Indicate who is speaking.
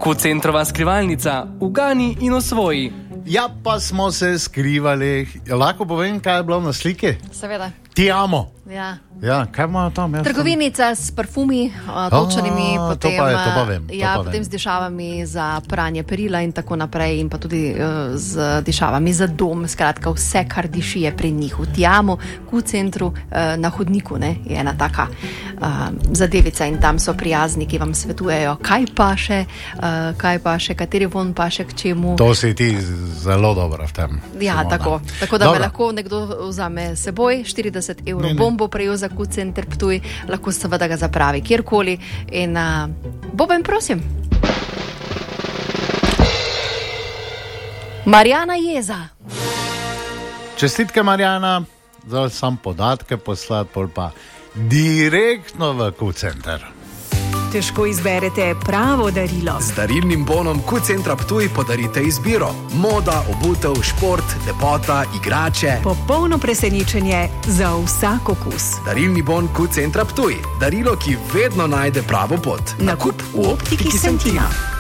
Speaker 1: Q-centrova skrivalnica, ugani in osvoji.
Speaker 2: Ja, pa smo se skrivali. Lahko povem, kaj je bilo na sliki?
Speaker 3: Seveda.
Speaker 2: Ti amo.
Speaker 3: Ja,
Speaker 2: kaj imajo tam?
Speaker 3: Trgovinica s parfumi, točenimi, potem,
Speaker 2: to pa vem.
Speaker 3: Potem z dišavami za pranje perila in tako naprej, in pa tudi z dišavami za dom. Skratka, vse, kar diši, je pri njih. V Tiamo, Q-centru, na hodniku, ne, je ena taka zadevica in tam so prijazni, ki vam svetujejo, kaj paše, kateri von paše k čemu.
Speaker 2: To si ti zelo dobro v tem.
Speaker 3: Ja, tako da me lahko nekdo vzame seboj, 40 evrov bombo prejel za Q-center Ptuj, lahko seveda ga zapravi kjerkoli in Boben, prosim. Marjana Jeza.
Speaker 2: Čestitke, Marjana, zdaj sam podatke poslati, pol pa direktno v Q-center.
Speaker 4: Težko izberete pravo darilo.
Speaker 5: Z darilnim bonom Q-centra Ptuj podarite izbiro. Moda, obutev, šport, lepota, igrače.
Speaker 4: Popolno presenečenje za vsak okus.
Speaker 5: Darilni bon Q-centra Ptuj. Darilo, ki vedno najde pravo pot.
Speaker 4: Nakup v optiki Sentina.